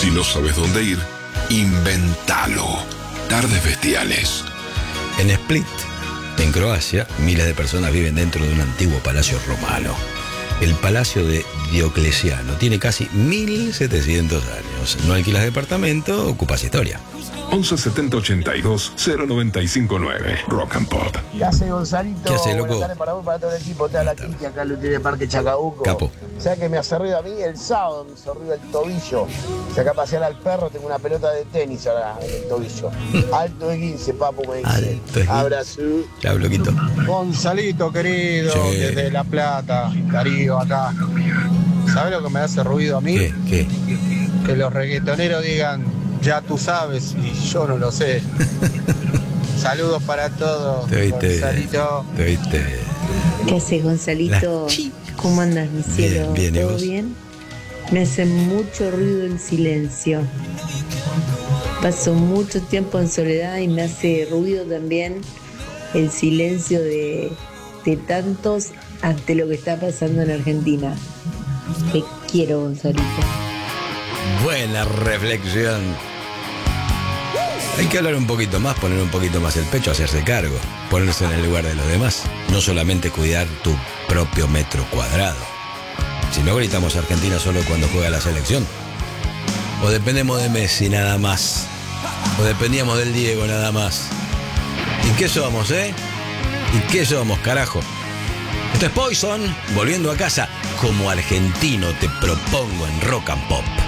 Si no sabes dónde ir, inventalo. Tardes Bestiales. En Split, en Croacia, miles de personas viven dentro de un antiguo palacio romano. El Palacio de Diocleciano tiene casi 1700 años. No alquilas departamento, ocupas historia. 11 70 82 0959. Rock and Pop. ¿Qué hace, Gonzalito? ¿Qué hace, loco? Buenas tardes para vos, para todo el equipo. Te habla Kiki, acá en el Parque Chacabuco. Capo. ¿Sabes qué me hace ruido a mí? El sábado me hizo ruido el tobillo. Saca a pasear al perro, tengo una pelota de tenis ahora en el tobillo. Alto de 15, papu, me dice. Alto de 15. Abrazo. Chao, loquito. Gonzalito, querido, Sí. desde La Plata, Darío, acá. ¿Sabes lo que me hace ruido a mí? ¿Qué? Que los reggaetoneros digan, ya tú sabes, y yo no lo sé. Saludos para todos. Te viste. Gonzalito. Te viste. ¿Qué haces, Gonzalito? ¿Cómo andas, mi cielo? Bien, ¿y ¿Todo vos? bien? Me hace mucho ruido el silencio. Paso mucho tiempo en soledad y me hace ruido también el silencio de tantos ante lo que está pasando en Argentina. Te quiero, Gonzalito. Buena reflexión. Hay que hablar un poquito más, poner un poquito más el pecho, hacerse cargo, ponerse en el lugar de los demás. No solamente cuidar tu propio metro cuadrado. Si no gritamos Argentina solo cuando juega la selección. O dependemos de Messi nada más. O dependíamos del Diego nada más. ¿Y qué somos, ¿Y qué somos, carajo? Esto es Poison, volviendo a casa. Como argentino te propongo en Rock and Pop.